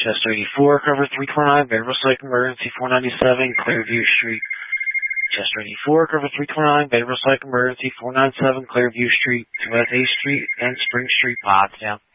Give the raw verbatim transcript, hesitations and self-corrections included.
Chester eighty-four, cover three twenty-nine, Vanderbilt Psych Emergency four ninety-seven, Clearview Street. Chester eighty-four, cover three twenty-nine, Vanderbilt Psych Emergency four ninety-seven, Clearview Street, two S A Street, and Spring Street, Pottstown.